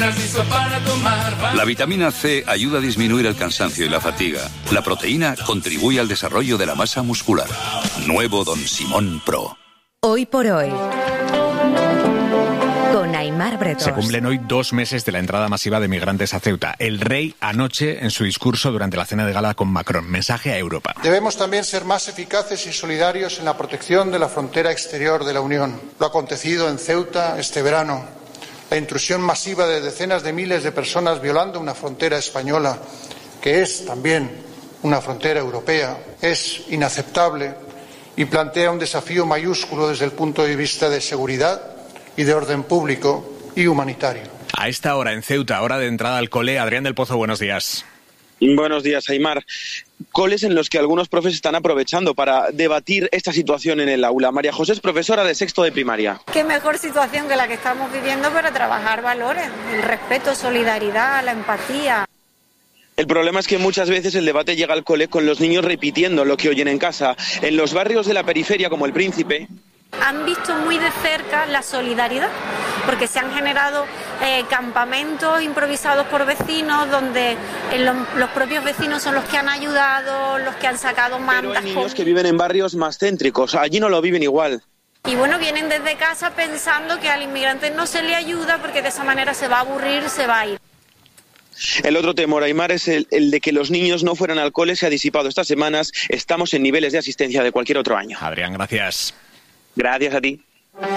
La vitamina C ayuda a disminuir el cansancio y la fatiga. La proteína contribuye al desarrollo de la masa muscular. Nuevo Don Simón Pro. Hoy por hoy, con Aimar Bretos. Se cumplen hoy 2 meses de la entrada masiva de migrantes a Ceuta. El rey anoche en su discurso durante la cena de gala con Macron. Mensaje a Europa. Debemos también ser más eficaces y solidarios en la protección de la frontera exterior de la Unión. Lo acontecido en Ceuta este verano, la intrusión masiva de decenas de miles de personas violando una frontera española, que es también una frontera europea, es inaceptable y plantea un desafío mayúsculo desde el punto de vista de seguridad y de orden público y humanitario. A esta hora en Ceuta, hora de entrada al cole, Adrián del Pozo, buenos días. Buenos días, Aimar. Coles en los que algunos profes están aprovechando para debatir esta situación en el aula. María José es profesora de sexto de primaria. Qué mejor situación que la que estamos viviendo para trabajar valores, el respeto, solidaridad, la empatía. El problema es que muchas veces el debate llega al cole con los niños repitiendo lo que oyen en casa. En los barrios de la periferia, como El Príncipe, han visto muy de cerca la solidaridad, porque se han generado campamentos improvisados por vecinos, donde los propios vecinos son los que han ayudado, los que han sacado mantas. Pero hay niños que viven en barrios más céntricos, allí no lo viven igual. Y bueno, vienen desde casa pensando que al inmigrante no se le ayuda porque de esa manera se va a aburrir, se va a ir. El otro temor, Aimar, es el de que los niños no fueran al cole. Se ha disipado estas semanas. Estamos en niveles de asistencia de cualquier otro año. Adrián, gracias. Gracias a ti.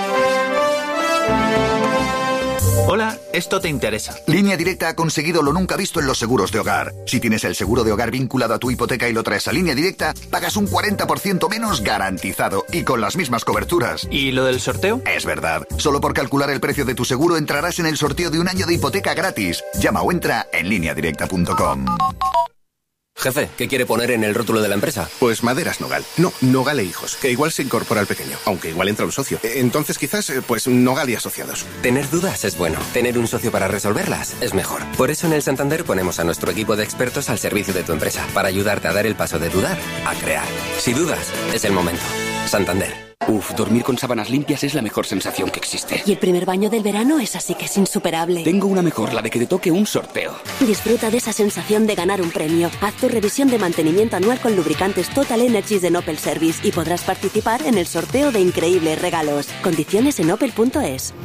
Hola, esto te interesa. Línea Directa ha conseguido lo nunca visto en los seguros de hogar. Si tienes el seguro de hogar vinculado a tu hipoteca y lo traes a Línea Directa, pagas un 40% menos garantizado y con las mismas coberturas. ¿Y lo del sorteo? Es verdad. Solo por calcular el precio de tu seguro entrarás en el sorteo de un año de hipoteca gratis. Llama o entra en lineadirecta.com. Jefe, ¿qué quiere poner en el rótulo de la empresa? Pues Maderas Nogal. No, Nogal e Hijos, que igual se incorpora al pequeño, aunque igual entra un socio. Entonces quizás, pues Nogal y Asociados. Tener dudas es bueno. Tener un socio para resolverlas es mejor. Por eso en el Santander ponemos a nuestro equipo de expertos al servicio de tu empresa, para ayudarte a dar el paso de dudar a crear. Si dudas, es el momento. Santander. Dormir con sábanas limpias es la mejor sensación que existe. Y el primer baño del verano es así que es insuperable. Tengo una mejor, la de que te toque un sorteo. Disfruta de esa sensación de ganar un premio. Haz tu revisión de mantenimiento anual con lubricantes Total Energies de Opel Service y podrás participar en el sorteo de increíbles regalos. Condiciones en opel.es.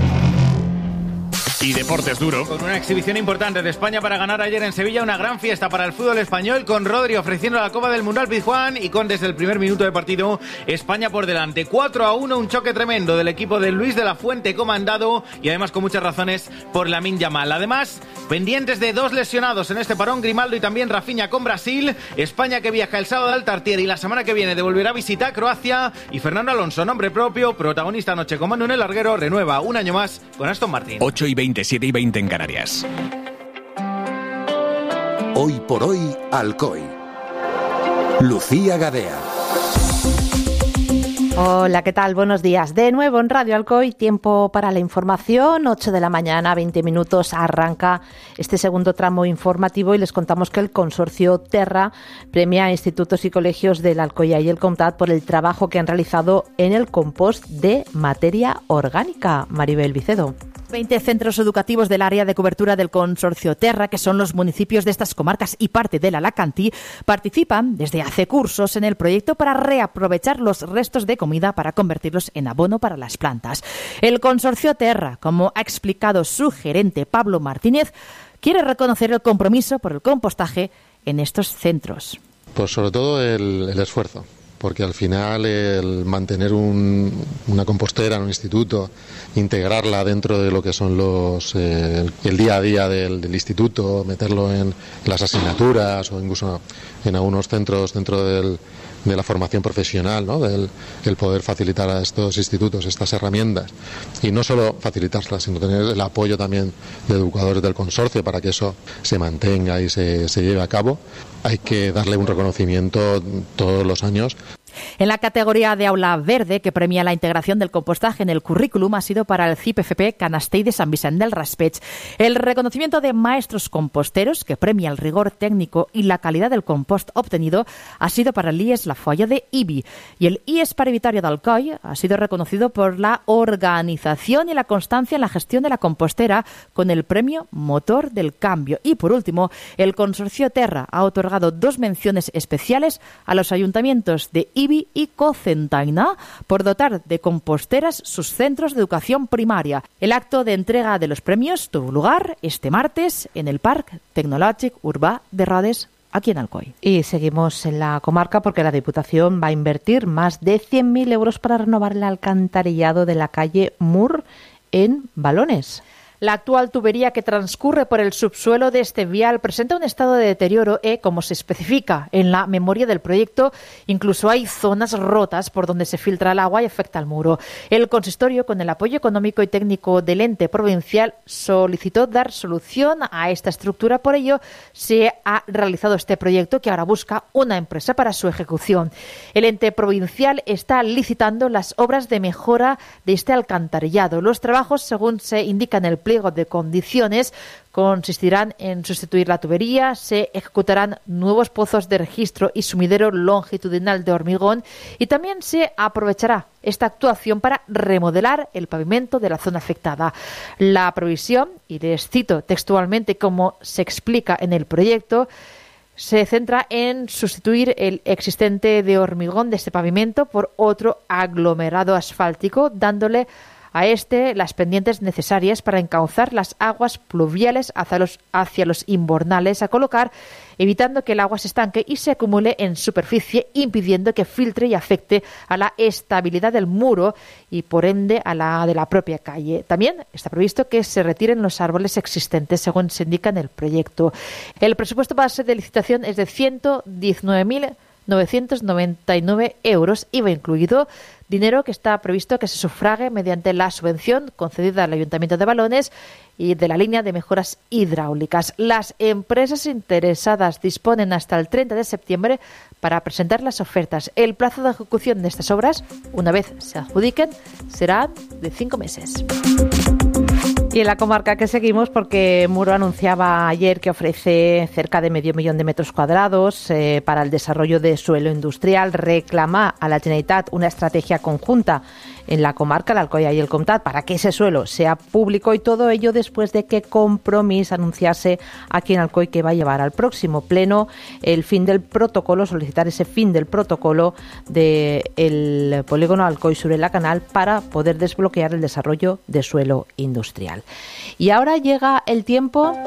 Y deportes duro. Con una exhibición importante de España para ganar ayer en Sevilla, una gran fiesta para el fútbol español, con Rodri ofreciendo la Copa del Mundo al Pizjuán y con desde el primer minuto de partido España por delante. 4-1, un choque tremendo del equipo de Luis de la Fuente comandado y además con muchas razones por Lamine Yamal. Además, pendientes de 2 lesionados en este parón, Grimaldo y también Rafinha con Brasil. España que viaja el sábado al Tartiere y la semana que viene devolverá visita a Croacia. Y Fernando Alonso, nombre propio, protagonista anoche con Manu en el larguero, renueva un año más con Aston Martin. 8:20, 7:20 en Canarias. Hoy por hoy, Alcoy. Lucía Gadea. Hola, ¿qué tal? Buenos días. De nuevo en Radio Alcoy, tiempo para la información. 8 de la mañana, 20 minutos, arranca este segundo tramo informativo y les contamos que el consorcio Terra premia a institutos y colegios del Alcoya y el Comtat por el trabajo que han realizado en el compost de materia orgánica. Maribel Vicedo. 20 centros educativos del área de cobertura del consorcio Terra, que son los municipios de estas comarcas y parte del Alacantí, participan desde hace cursos en el proyecto para reaprovechar los restos de comida para convertirlos en abono para las plantas. El consorcio Terra, como ha explicado su gerente Pablo Martínez, quiere reconocer el compromiso por el compostaje en estos centros. Pues sobre todo el esfuerzo, porque al final el mantener una compostera en un instituto, integrarla dentro de lo que son el día a día del instituto, meterlo en las asignaturas o incluso en algunos centros dentro de la formación profesional, ¿no? El poder facilitar a estos institutos estas herramientas y no solo facilitarlas, sino tener el apoyo también de educadores del consorcio para que eso se mantenga y se lleve a cabo. Hay que darle un reconocimiento todos los años. En la categoría de aula verde, que premia la integración del compostaje en el currículum, ha sido para el CIP-FP Canastell de Sant Vicent del Raspeig. El reconocimiento de maestros composteros, que premia el rigor técnico y la calidad del compost obtenido, ha sido para el IES La Folla de Ibi. Y el IES Parivitario de Alcoi ha sido reconocido por la organización y la constancia en la gestión de la compostera con el premio Motor del Cambio. Y por último, el Consorcio Terra ha otorgado 2 menciones especiales a los ayuntamientos de Ibi y Cocentaina por dotar de composteras sus centros de educación primaria. El acto de entrega de los premios tuvo lugar este martes en el Parc Tecnològic Urbà de Rodes, aquí en Alcoi. Y seguimos en la comarca porque la Diputación va a invertir más de 100.000 euros para renovar el alcantarillado de la calle Mur en Balones. La actual tubería que transcurre por el subsuelo de este vial presenta un estado de deterioro como se especifica en la memoria del proyecto, incluso hay zonas rotas por donde se filtra el agua y afecta al muro. El consistorio, con el apoyo económico y técnico del ente provincial, solicitó dar solución a esta estructura. Por ello, se ha realizado este proyecto que ahora busca una empresa para su ejecución. El ente provincial está licitando las obras de mejora de este alcantarillado. Los trabajos, según se indica en el pliego de condiciones, consistirán en sustituir la tubería, se ejecutarán nuevos pozos de registro y sumidero longitudinal de hormigón y también se aprovechará esta actuación para remodelar el pavimento de la zona afectada. La previsión, y les cito textualmente como se explica en el proyecto, se centra en sustituir el existente de hormigón de este pavimento por otro aglomerado asfáltico, dándole a este las pendientes necesarias para encauzar las aguas pluviales hacia los invernales a colocar, evitando que el agua se estanque y se acumule en superficie, impidiendo que filtre y afecte a la estabilidad del muro y por ende a la de la propia calle. También está previsto que se retiren los árboles existentes, según se indica en el proyecto. El presupuesto base de licitación es de 119.999 euros, IVA incluido, dinero que está previsto que se sufrague mediante la subvención concedida al Ayuntamiento de Balones y de la línea de mejoras hidráulicas. Las empresas interesadas disponen hasta el 30 de septiembre para presentar las ofertas. El plazo de ejecución de estas obras, una vez se adjudiquen, será de 5 meses. Y en la comarca que seguimos, porque Muro anunciaba ayer que ofrece cerca de 500.000 de metros cuadrados para el desarrollo de suelo industrial, reclama a la Generalitat una estrategia conjunta en la comarca, el Alcoy y el Comtat, para que ese suelo sea público, y todo ello después de que Compromís anunciase aquí en Alcoy que va a llevar al próximo pleno el fin del protocolo, solicitar ese fin del protocolo del polígono Alcoy sobre la Canal para poder desbloquear el desarrollo de suelo industrial. Y ahora llega el tiempo.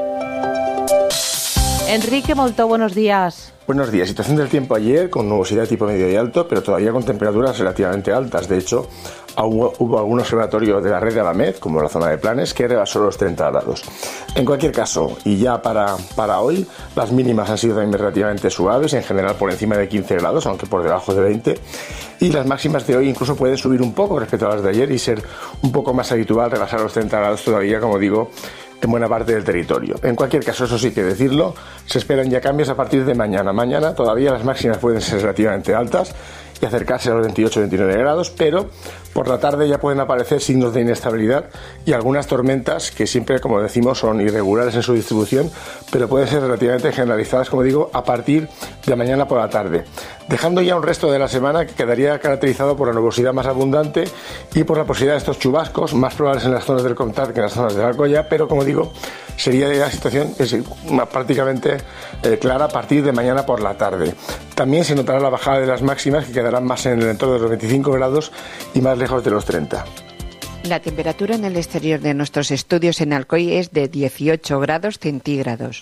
Enrique Moltó, buenos días. Buenos días. Situación del tiempo ayer con nubosidad de tipo medio y alto, pero todavía con temperaturas relativamente altas. De hecho, hubo algún observatorio de la red de Alamed, como la zona de Planes, que rebasó los 30 grados. En cualquier caso, y ya para hoy, las mínimas han sido también relativamente suaves, en general por encima de 15 grados, aunque por debajo de 20. Y las máximas de hoy incluso pueden subir un poco respecto a las de ayer y ser un poco más habitual rebasar los 30 grados todavía, como digo, en buena parte del territorio. En cualquier caso, eso sí que decirlo, se esperan ya cambios a partir de mañana. Mañana todavía las máximas pueden ser relativamente altas y acercarse a los 28-29 grados, pero por la tarde ya pueden aparecer signos de inestabilidad y algunas tormentas que siempre, como decimos, son irregulares en su distribución, pero pueden ser relativamente generalizadas, como digo, a partir de mañana por la tarde. Dejando ya un resto de la semana que quedaría caracterizado por la nubosidad más abundante y por la posibilidad de estos chubascos, más probables en las zonas del Comtat que en las zonas de la Alcoya, pero como digo, sería ya la situación prácticamente clara a partir de mañana por la tarde. También se notará la bajada de las máximas, que quedarán más en el entorno de los 25 grados y más lejos de los 30. La temperatura en el exterior de nuestros estudios en Alcoy es de 18 grados centígrados.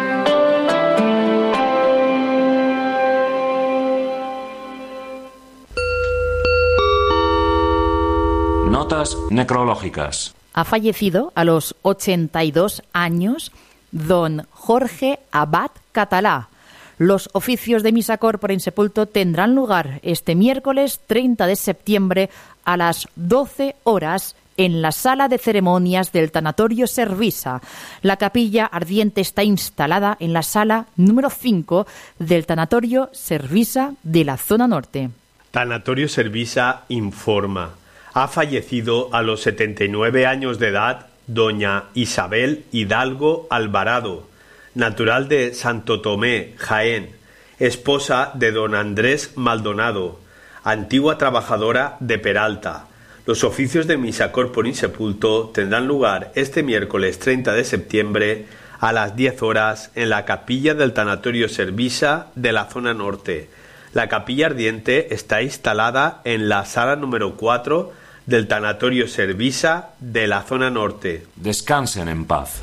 Notas necrológicas. Ha fallecido a los 82 años don Jorge Abad Catalá. Los oficios de misa corpore insepulto tendrán lugar este miércoles 30 de septiembre a las 12 horas en la sala de ceremonias del Tanatorio Servisa. La capilla ardiente está instalada en la sala número 5 del Tanatorio Servisa de la zona norte. Tanatorio Servisa informa. Ha fallecido a los 79 años de edad doña Isabel Hidalgo Alvarado, natural de Santo Tomé, Jaén, esposa de don Andrés Maldonado, antigua trabajadora de Peralta. Los oficios de misa corpore sepulto tendrán lugar este miércoles 30 de septiembre a las 10 horas en la capilla del Tanatorio Servisa de la zona norte. La capilla ardiente está instalada en la sala número 4 del Tanatorio Servisa de la zona norte. Descansen en paz.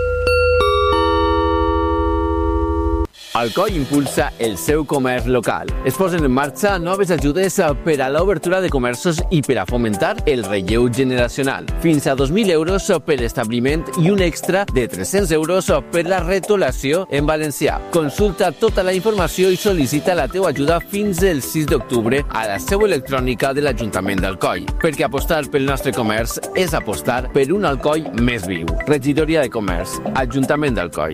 Alcoi impulsa el seu comerç local. Es posen en marxa noves ajudes per a l'obertura de comerços i per a fomentar el relleu generacional. Fins a 2.000 euros per establiment i un extra de 300 euros per la retolació en valencià. Consulta tota la informació i sol·licita la teua ajuda fins el 6 d'octubre a la seu electrònica de l'Ajuntament d'Alcoi. Perquè apostar pel nostre comerç és apostar per un Alcoi més viu. Regidoria de Comerç, Ajuntament d'Alcoi.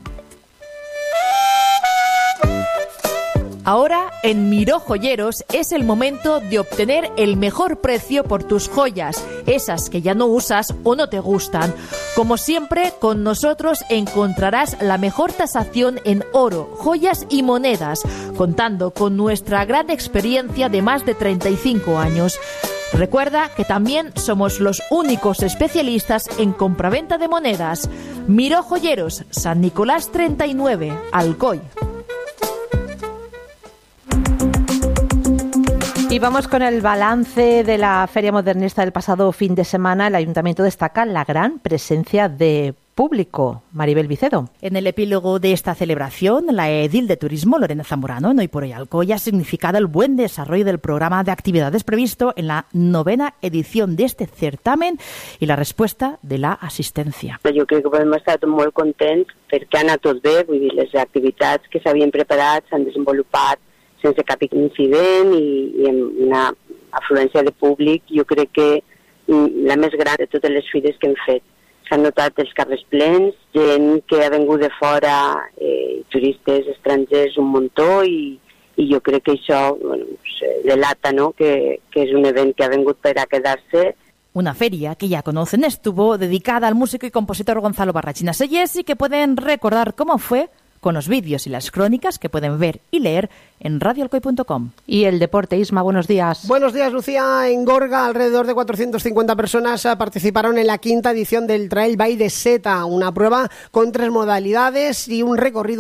Ahora, en Miró Joyeros es el momento de obtener el mejor precio por tus joyas, esas que ya no usas o no te gustan. Como siempre, con nosotros encontrarás la mejor tasación en oro, joyas y monedas, contando con nuestra gran experiencia de más de 35 años. Recuerda que también somos los únicos especialistas en compraventa de monedas. Miró Joyeros, San Nicolás 39, Alcoi. Y vamos con el balance de la Feria Modernista del pasado fin de semana. El Ayuntamiento destaca la gran presencia de público. Maribel Vicedo. En el epílogo de esta celebración, la edil de Turismo, Lorena Zamorano, en Hoy por Hoy Alcoy, ha significado el buen desarrollo del programa de actividades previsto en la 9ª edición de este certamen y la respuesta de la asistencia. Jo crec que hem estat molt contents perquè ha anat tot bé, vull dir, les activitats que s'havien preparat s'han desenvolupat sense cap incident i amb una afluència de públic, jo crec que la més gran de totes les fires que hem fet. S'han notat els carrers plens, gent que ha vingut de fora, turistes estrangers un muntó i jo crec que això delata, ¿no?, que és un event que ha vingut per a quedar-se. Una feria que ya conocen estuvo dedicada al músico y compositor Gonzalo Barrachina Sellés y que pueden recordar cómo fue con los vídeos y las crónicas que pueden ver y leer en radioalcoy.com. Y el deporte, Isma, buenos días. Buenos días, Lucía. En Gorga, alrededor de 450 personas participaron en la 5ª edición del Trail by the Seta, una prueba con 3 modalidades y un recorrido